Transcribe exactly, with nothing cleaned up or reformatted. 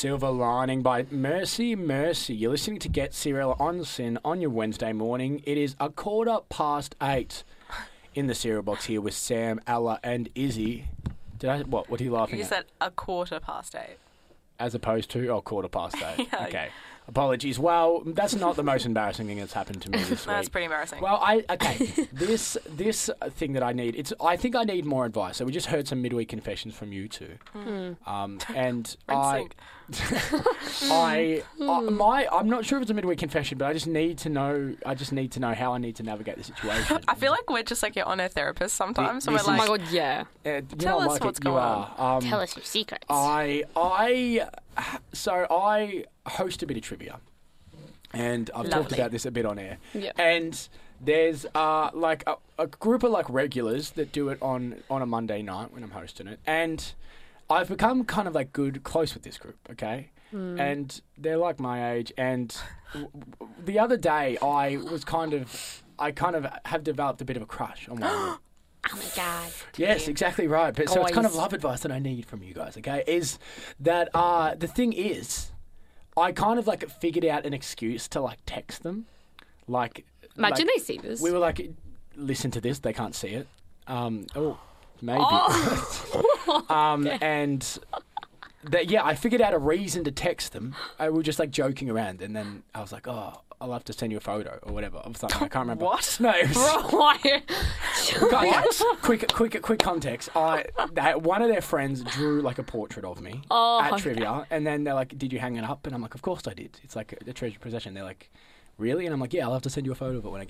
Silver Lining by Mercy Mercy. You're listening to Get Serial on Sin on your Wednesday morning. It is a quarter past eight in the cereal box here with Sam, Ella and Izzy. Did I, what, what are you laughing You at? said a quarter past eight. As opposed to, oh, quarter past eight. Yeah. Okay. Apologies. Well, that's not the most embarrassing thing that's happened to me this week. That's pretty embarrassing. Well, I okay. this this thing that I need. It's. I think I need more advice. So we just heard some midweek confessions from you two, Mm. um, and We're in I, sync. I, I, my. I'm not sure if it's a midweek confession, but I just need to know. I just need to know how I need to navigate the situation. I feel like we're just like your on-air therapist sometimes. So This we're is- like, Oh my god, yeah. Uh, you Tell know, us like what's it, you going are. Um, Tell us your secrets. I I so I host a bit of trivia, and I've talked Lovely. about this a bit on air. Yeah. And there's uh like a, a group of like regulars that do it on on a Monday night when I'm hosting it, and I've become kind of like good close with this group. Okay. And they're like my age, and w- w- the other day I was kind of, I kind of have developed a bit of a crush on one of them. Oh my god. Yes, exactly right. But so it's kind of Guys. love advice that I need from you guys, okay? Is that uh, the thing is, I kind of like figured out an excuse to like text them. Like, Imagine like, they see this. we were like, listen to this, they can't see it. Um, oh, maybe. um, and that, yeah, I figured out a reason to text them. I was just like joking around, and then I was like, oh, I'll have to send you a photo or whatever of something. I can't remember. What? No, it was, Bro, why? Guys, quick, quick, quick context. I they, one of their friends drew like a portrait of me Oh, at okay. trivia, and then they're like, "Did you hang it up?" And I'm like, "Of course I did. It's like a, a treasured possession." They're like, "Really?" And I'm like, "Yeah, I'll have to send you a photo of it when I get